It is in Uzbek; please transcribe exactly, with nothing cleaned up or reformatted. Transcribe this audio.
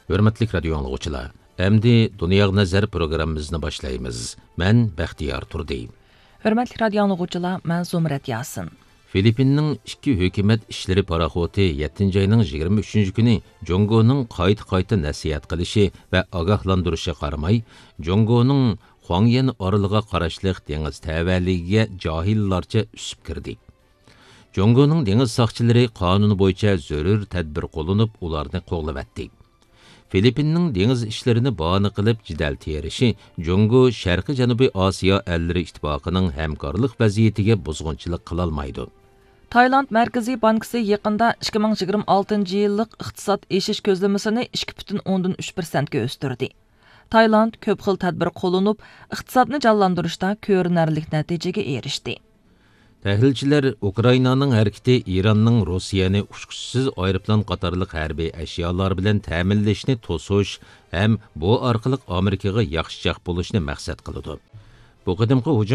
Hürmetlik radyo anlıqçılar, əmdi Dünya Nazar programımızını başlayımız. Mən Bəxtiyar Turdi. Hürmetlik radyo anlıqçılar, mən Zumrat Yasin. Filipinning ikki hökumət işləri paraxoti yettinchi ayning yigirma uchinchi kuni Jongoning qayta-qayta nasihat qilishi va ogohlantirishi qaramay, Jongoning Huangyan oroliga qarashliq dengiz tavalligiga johillarcha usib kirdi. Jongoning dengiz soqchilari qonuni bo'yicha zarur tadbir qo'llanib, ularni qo'g'lavatdi. Filipinning dengiz ishlarini bahona qilib jidal terishi Jongo Sharqiy Janubiy Osiyo ellari ittifoqining hamkorlik vaziyatiga buzg'unchilik qilolmaydi. Tayland Mərkəzi Bankası yaqında ikki ming yigirma oltinchi yillik iqtisod eshish ko'zlamasini ikki butun o'ndan uch persentga o'stirdi. Tayland ko'p xil tadbir qo'llanib, iqtisodni jonlantirishda ko'rinarli natijaga erishdi. Təhlilçilər Ukraynaning harakati İranning Rossiyani uçqushsiz aeroplan qatorliq harbiy ashyolar bilan ta'minlashni to'sish ham bu orqali Amerikaga yaxshi jaq bo'lishni maqsad qiladi. Bu qadimgi hujum